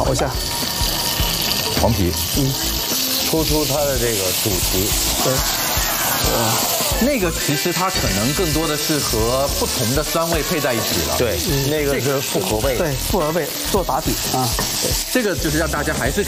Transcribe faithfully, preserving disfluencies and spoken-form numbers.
炒一下黄皮， 嗯， 突出它的这个主题。 对， 那个其实它可能更多的是和不同的酸味配在一起了。 对，那个是复合味。 对，复合味做打底啊。对， 这个就是让大家还是